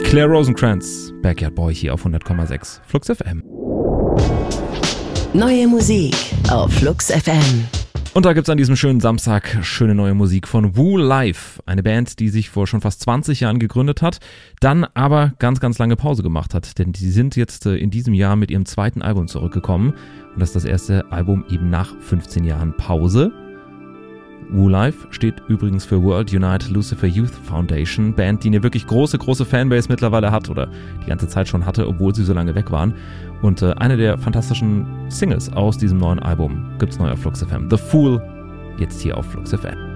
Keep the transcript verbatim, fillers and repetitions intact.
Claire Rosencrantz, Backyard Boy hier auf hundert Komma sechs Flux F M. Neue Musik auf Flux F M. Und da gibt's an diesem schönen Samstag schöne neue Musik von Woo Life, eine Band, die sich vor schon fast zwanzig Jahren gegründet hat, dann aber ganz, ganz lange Pause gemacht hat, denn die sind jetzt in diesem Jahr mit ihrem zweiten Album zurückgekommen und das ist das erste Album eben nach fünfzehn Jahren Pause. Woo Life steht übrigens für World Unite Lucifer Youth Foundation, Band, die eine wirklich große, große Fanbase mittlerweile hat oder die ganze Zeit schon hatte, obwohl sie so lange weg waren. Und äh, eine der fantastischen Singles aus diesem neuen Album gibt's neu auf Flux F M. The Fool, jetzt hier auf Flux F M.